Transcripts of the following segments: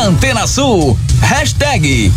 Antena Sul. Hashtag.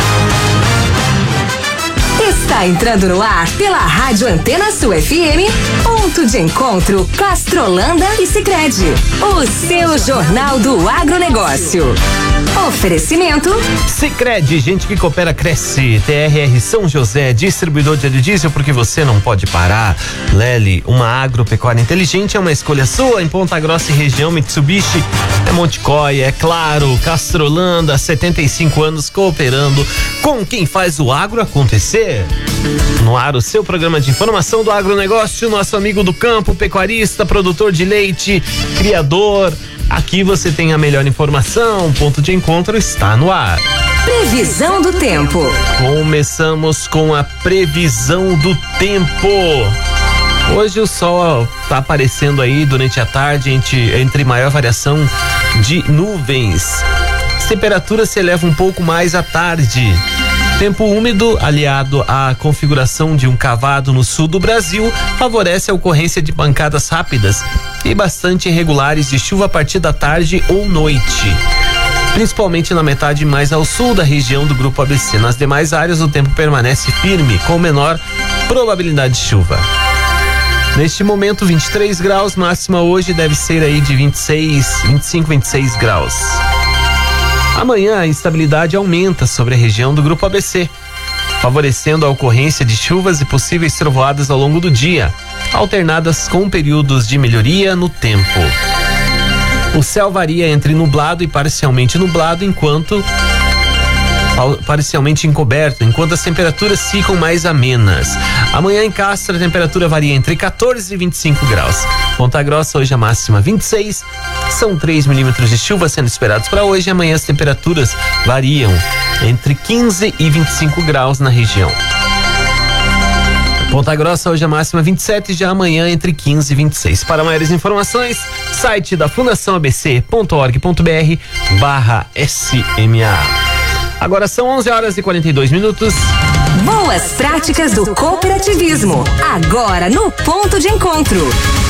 Está entrando no ar pela Rádio Antena Sul FM, ponto de encontro Castrolanda e Sicredi, o seu jornal do agronegócio. Oferecimento Sicredi, gente que coopera cresce. TRR São José, distribuidor de diesel, porque você não pode parar. Lely, uma agropecuária inteligente é uma escolha sua. Em Ponta Grossa e região, Mitsubishi é Monticoia, é claro. Castrolanda, 75 anos cooperando com quem faz o agro acontecer. No ar, o seu programa de informação do agronegócio, nosso amigo do campo, pecuarista, produtor de leite, criador. Aqui você tem a melhor informação, o ponto de encontro está no ar. Previsão do tempo. Começamos com a previsão do tempo. Hoje o sol está aparecendo aí durante a tarde entre maior variação de nuvens. As temperaturas se elevam um pouco mais à tarde. Tempo úmido, aliado à configuração de um cavado no sul do Brasil, favorece a ocorrência de pancadas rápidas e bastante irregulares de chuva a partir da tarde ou noite, principalmente na metade mais ao sul da região do Grupo ABC. Nas demais áreas o tempo permanece firme, com menor probabilidade de chuva. Neste momento, 23 graus, máxima hoje deve ser aí de 25, 26 graus. Amanhã a instabilidade aumenta sobre a região do Grupo ABC, favorecendo a ocorrência de chuvas e possíveis trovoadas ao longo do dia, alternadas com períodos de melhoria no tempo. O céu varia entre nublado e parcialmente nublado, parcialmente encoberto, enquanto as temperaturas ficam mais amenas. Amanhã em Castro a temperatura varia entre 14 e 25 graus. Ponta Grossa hoje a máxima 26, são 3 milímetros de chuva sendo esperados para hoje. Amanhã as temperaturas variam entre 15 e 25 graus na região. Ponta Grossa hoje a máxima 27, já amanhã entre 15 e 26. Para maiores informações, site da Fundação abc.org.br/SMA. Agora são 11 horas e 42 minutos. Boas práticas do cooperativismo, agora no ponto de encontro.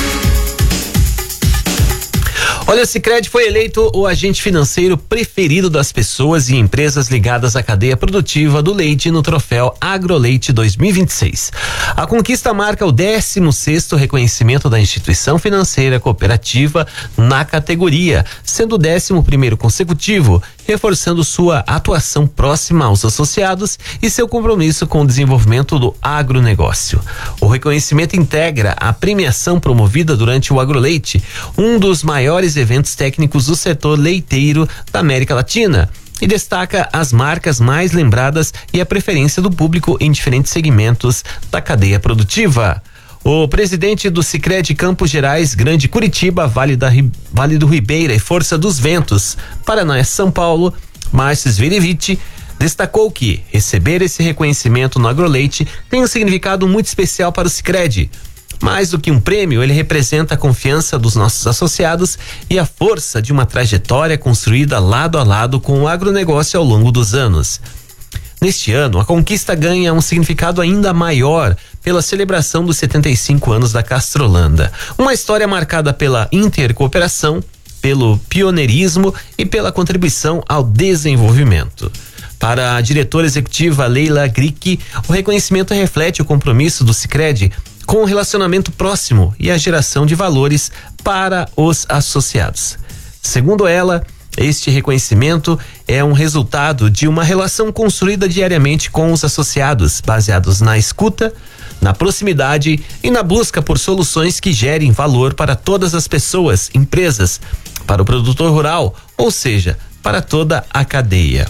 Olha, o Sicredi foi eleito o agente financeiro preferido das pessoas e empresas ligadas à cadeia produtiva do leite no troféu AgroLeite 2026. A conquista marca o 16º reconhecimento da instituição financeira cooperativa na categoria, sendo o 11º consecutivo, reforçando sua atuação próxima aos associados e seu compromisso com o desenvolvimento do agronegócio. O reconhecimento integra a premiação promovida durante o AgroLeite, um dos maiores eventos técnicos do setor leiteiro da América Latina, e destaca as marcas mais lembradas e a preferência do público em diferentes segmentos da cadeia produtiva. O presidente do Sicredi Campos Gerais, Grande Curitiba, Vale do Ribeira e Força dos Ventos, Paraná e São Paulo, Márcio Zverevich, destacou que receber esse reconhecimento no AgroLeite tem um significado muito especial para o Sicredi. Mais do que um prêmio, ele representa a confiança dos nossos associados e a força de uma trajetória construída lado a lado com o agronegócio ao longo dos anos. Neste ano, a conquista ganha um significado ainda maior pela celebração dos 75 anos da Castrolanda. Uma história marcada pela intercooperação, pelo pioneirismo e pela contribuição ao desenvolvimento. Para a diretora executiva Leila Grick, o reconhecimento reflete o compromisso do Sicredi com o relacionamento próximo e a geração de valores para os associados. Segundo ela, este reconhecimento é um resultado de uma relação construída diariamente com os associados, baseados na escuta, na proximidade e na busca por soluções que gerem valor para todas as pessoas, empresas, para o produtor rural, ou seja, para toda a cadeia.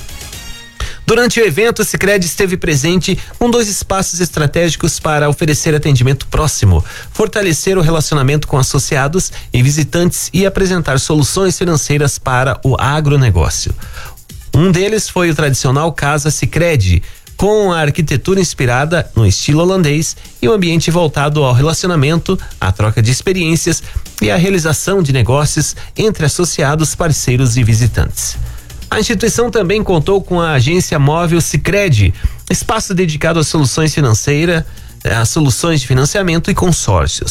Durante o evento, o Sicredi esteve presente com 2 espaços estratégicos para oferecer atendimento próximo, fortalecer o relacionamento com associados e visitantes e apresentar soluções financeiras para o agronegócio. Um deles foi o tradicional Casa Sicredi, com a arquitetura inspirada no estilo holandês e um ambiente voltado ao relacionamento, à troca de experiências e à realização de negócios entre associados, parceiros e visitantes. A instituição também contou com a agência móvel Sicredi, espaço dedicado a soluções financeiras, a soluções de financiamento e consórcios.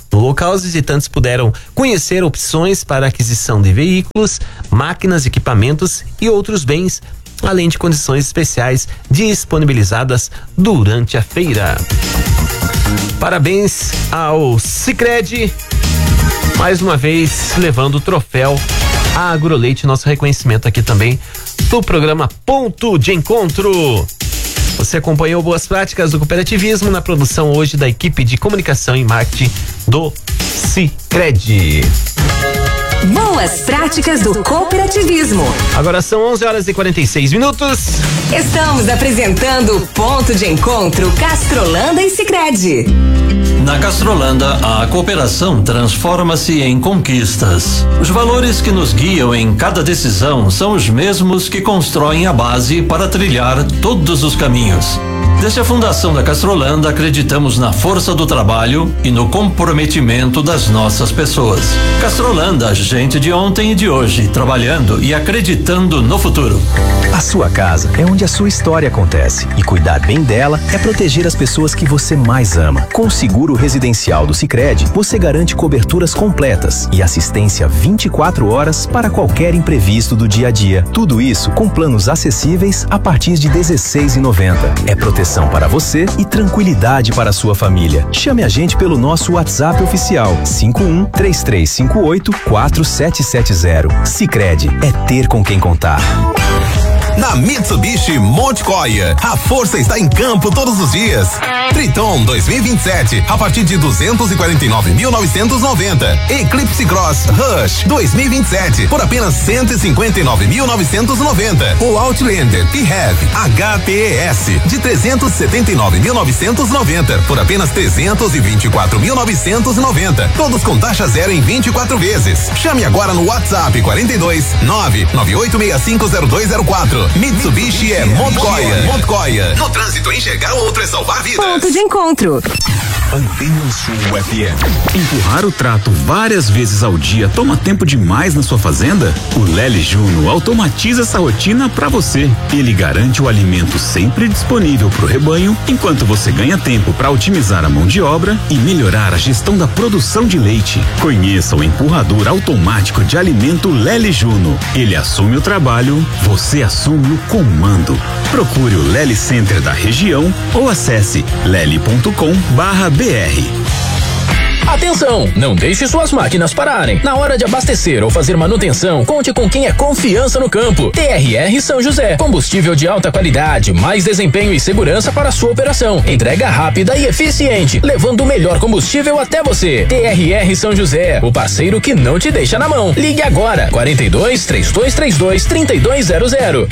No local, os visitantes puderam conhecer opções para aquisição de veículos, máquinas, equipamentos e outros bens, além de condições especiais disponibilizadas durante a feira. Parabéns ao Sicredi, mais uma vez levando o troféu Agroleite, nosso reconhecimento aqui também do programa Ponto de Encontro. Você acompanhou Boas Práticas do Cooperativismo na produção hoje da equipe de comunicação e marketing do Sicredi. Boas Práticas do Cooperativismo. Agora são 11h46. Estamos apresentando Ponto de Encontro Castrolanda e Sicredi. Na Castrolanda, a cooperação transforma-se em conquistas. Os valores que nos guiam em cada decisão são os mesmos que constroem a base para trilhar todos os caminhos. Desde a fundação da Castrolanda, acreditamos na força do trabalho e no comprometimento das nossas pessoas. Castrolanda, gente de ontem e de hoje, trabalhando e acreditando no futuro. A sua casa é onde a sua história acontece e cuidar bem dela é proteger as pessoas que você mais ama. Com o seguro residencial do Sicredi, você garante coberturas completas e assistência 24 horas para qualquer imprevisto do dia a dia. Tudo isso com planos acessíveis a partir de R$16,90. É proteção para você e tranquilidade para a sua família. Chame a gente pelo nosso WhatsApp oficial 51-3358-4770. Sicredi é ter com quem contar. Na Mitsubishi Monte Coia, a força está em campo todos os dias. Triton 2027 a partir de 249.990. Eclipse Cross Rush 2027 por apenas 159.990. O Outlander PHEV HPES de 379.990 por apenas 324.990. Todos com taxa zero em 24 vezes. Chame agora no WhatsApp 42-998650204. Mitsubishi é Montoya. No trânsito, enxergar o outro é salvar vidas. Ponto de Encontro. Antena Sul FM. Empurrar o trato várias vezes ao dia toma tempo demais na sua fazenda? O Lely Juno automatiza essa rotina para você. Ele garante o alimento sempre disponível para o rebanho, enquanto você ganha tempo para otimizar a mão de obra e melhorar a gestão da produção de leite. Conheça o empurrador automático de alimento Lely Juno. Ele assume o trabalho, você assume o comando. Procure o Lely Center da região ou acesse lely.com/br. Atenção! Não deixe suas máquinas pararem. Na hora de abastecer ou fazer manutenção, conte com quem é confiança no campo. TRR São José. Combustível de alta qualidade, mais desempenho e segurança para a sua operação. Entrega rápida e eficiente, levando o melhor combustível até você. TRR São José, o parceiro que não te deixa na mão. Ligue agora. 42-3232-3200.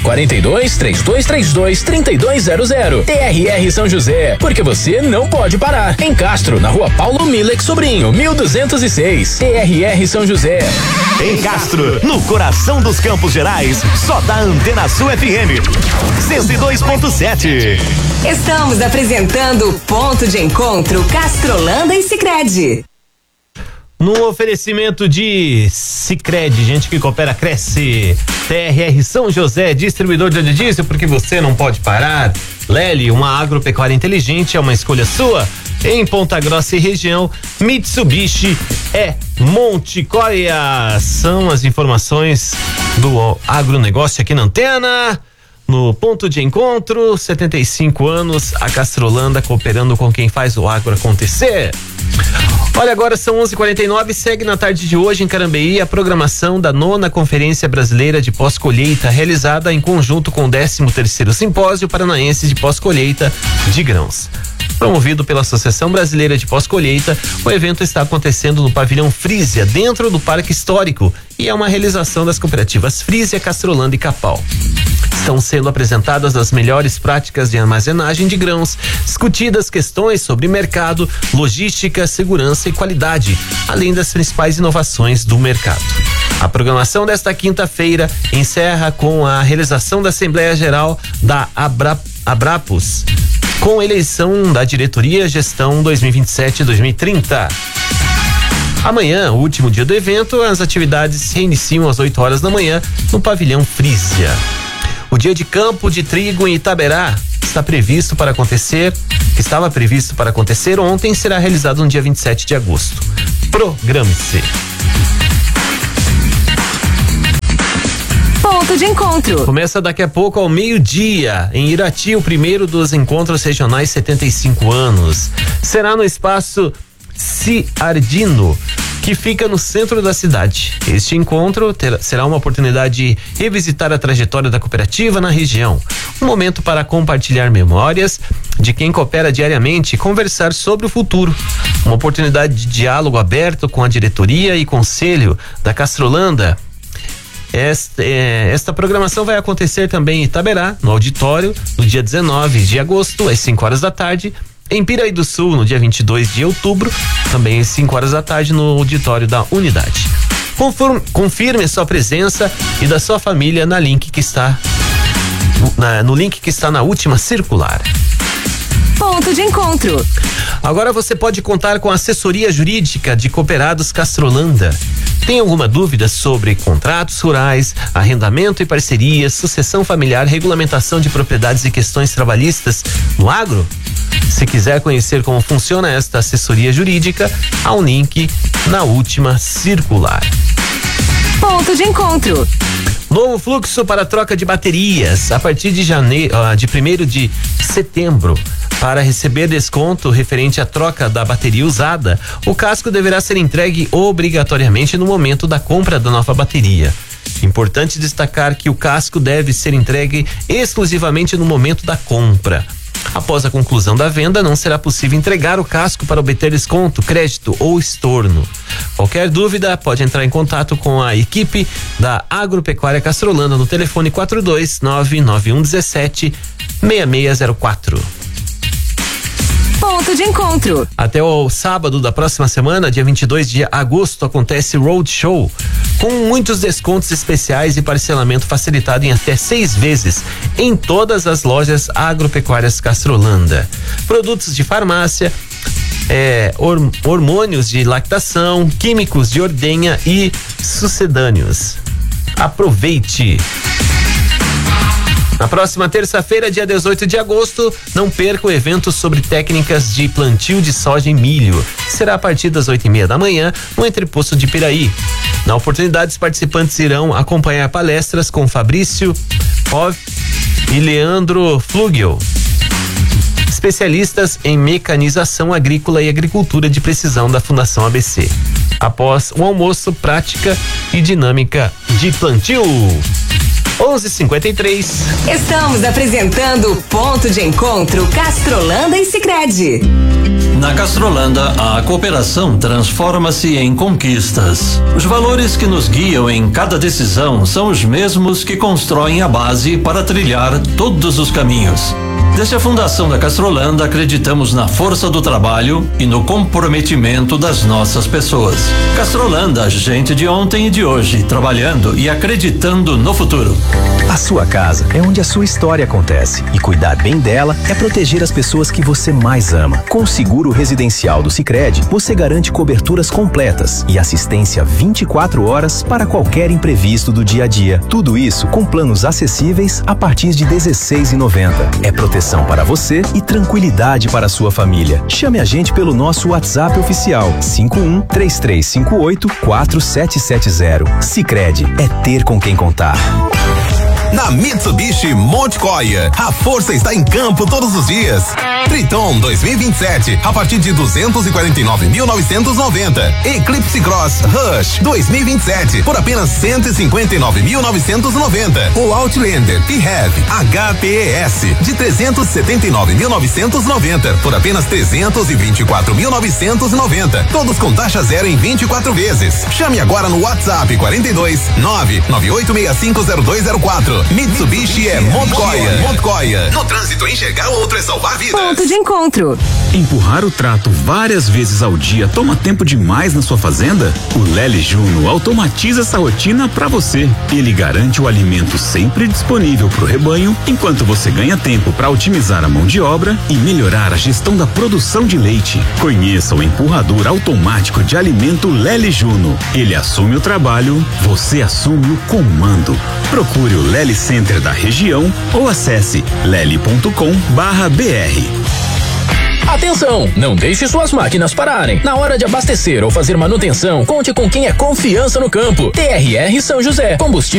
42-3232-3200. TRR São José, porque você não pode parar. Em Castro, na rua Paulo Milex Sobrinho, 1206. TRR São José. Em Castro, no coração dos Campos Gerais, só da Antena Sul FM 102.7. Estamos apresentando Ponto de Encontro Castrolanda e Sicredi. No oferecimento de Sicredi, gente que coopera, cresce. TRR São José, distribuidor de diesel, porque você não pode parar. Lely, uma agropecuária inteligente, é uma escolha sua. Em Ponta Grossa e região, Mitsubishi é Monte Coia. São as informações do agronegócio aqui na Antena. No Ponto de Encontro, 75 anos, a Castrolanda cooperando com quem faz o agro acontecer. Olha, agora são 11h49, segue na tarde de hoje em Carambeí a programação da 9ª Conferência Brasileira de Pós-Colheita, realizada em conjunto com o 13º Simpósio Paranaense de Pós-Colheita de Grãos. Promovido pela Associação Brasileira de Pós-Colheita, o evento está acontecendo no pavilhão Frisia, dentro do Parque Histórico, e é uma realização das cooperativas Frisia, Castrolanda e Capal. Estão sendo apresentadas as melhores práticas de armazenagem de grãos, discutidas questões sobre mercado, logística, segurança e qualidade, além das principais inovações do mercado. A programação desta quinta-feira encerra com a realização da Assembleia Geral da Abrapus, com eleição da diretoria gestão 2027-2030. Amanhã, o último dia do evento, as atividades se reiniciam às 8 horas da manhã no pavilhão Frisia. O dia de campo de trigo em Itaberá está previsto para acontecer que estava previsto para acontecer ontem, será realizado no dia 27 de agosto. Programe-se. Ponto de encontro. Começa daqui a pouco ao meio-dia, em Irati, o primeiro dos encontros regionais 75 anos. Será no espaço Ciardino, que fica no centro da cidade. Este encontro será uma oportunidade de revisitar a trajetória da cooperativa na região. Um momento para compartilhar memórias de quem coopera diariamente e conversar sobre o futuro. Uma oportunidade de diálogo aberto com a diretoria e conselho da Castrolanda. Esta programação vai acontecer também em Itaberá, no auditório, no dia 19 de agosto, às 5 horas da tarde. Em Piraí do Sul, no dia 22 de outubro, também às 5 horas da tarde, no auditório da unidade. Confirme sua presença e da sua família no link que está na última circular. Ponto de encontro. Agora você pode contar com a assessoria jurídica de Cooperados Castrolanda. Tem alguma dúvida sobre contratos rurais, arrendamento e parcerias, sucessão familiar, regulamentação de propriedades e questões trabalhistas no agro? Se quiser conhecer como funciona esta assessoria jurídica, há um link na última circular. Ponto de encontro. Novo fluxo para troca de baterias a partir de 1º de setembro. Para receber desconto referente à troca da bateria usada, o casco deverá ser entregue obrigatoriamente no momento da compra da nova bateria. Importante destacar que o casco deve ser entregue exclusivamente no momento da compra. Após a conclusão da venda, não será possível entregar o casco para obter desconto, crédito ou estorno. Qualquer dúvida, pode entrar em contato com a equipe da Agropecuária Castrolanda no telefone 42991176604. Ponto de encontro. Até o sábado da próxima semana, dia 22 de agosto, acontece Roadshow, com muitos descontos especiais e parcelamento facilitado em até 6 vezes em todas as lojas Agropecuárias Castrolanda. Produtos de farmácia, hormônios de lactação, químicos de ordenha e sucedâneos. Aproveite! Na próxima terça-feira, dia 18 de agosto, não perca o evento sobre técnicas de plantio de soja e milho. Será a partir das 8:30 da manhã, no entreposto de Piraí. Na oportunidade, os participantes irão acompanhar palestras com Fabrício Pov e Leandro Flugel, especialistas em mecanização agrícola e agricultura de precisão da Fundação ABC. Após o almoço, prática e dinâmica de plantio. 11:53. Estamos apresentando Ponto de Encontro Castrolanda e Sicredi. Na Castrolanda, a cooperação transforma-se em conquistas. Os valores que nos guiam em cada decisão são os mesmos que constroem a base para trilhar todos os caminhos. Desde a fundação da Castrolanda, acreditamos na força do trabalho e no comprometimento das nossas pessoas. Castrolanda, gente de ontem e de hoje, trabalhando e acreditando no futuro. A sua casa é onde a sua história acontece e cuidar bem dela é proteger as pessoas que você mais ama. Com o seguro residencial do Sicredi, você garante coberturas completas e assistência 24 horas para qualquer imprevisto do dia a dia. Tudo isso com planos acessíveis a partir de R$16,90. É proteção para você e tranquilidade para a sua família. Chame a gente pelo nosso WhatsApp oficial 51-3358-4770. Sicredi é ter com quem contar. Na Mitsubishi Monte Coia, a força está em campo todos os dias. Triton 2027, a partir de 249.990. Eclipse Cross Rush 2027, por apenas 159.990. O Outlander PHEV HPES, de 379.990, por apenas 324.990. Todos com taxa zero em 24 vezes. Chame agora no WhatsApp 42-998650204. Mitsubishi é Montoya. No trânsito, enxergar o outro é salvar vidas. Ponto de encontro. Empurrar o trato várias vezes ao dia toma tempo demais na sua fazenda? O Lely Juno automatiza essa rotina para você. Ele garante o alimento sempre disponível para o rebanho, enquanto você ganha tempo para otimizar a mão de obra e melhorar a gestão da produção de leite. Conheça o empurrador automático de alimento Lely Juno. Ele assume o trabalho, você assume o comando. Procure o Lely Center da região ou acesse lely.com.br. Atenção! Não deixe suas máquinas pararem. Na hora de abastecer ou fazer manutenção, conte com quem é confiança no campo. TRR São José. Combustível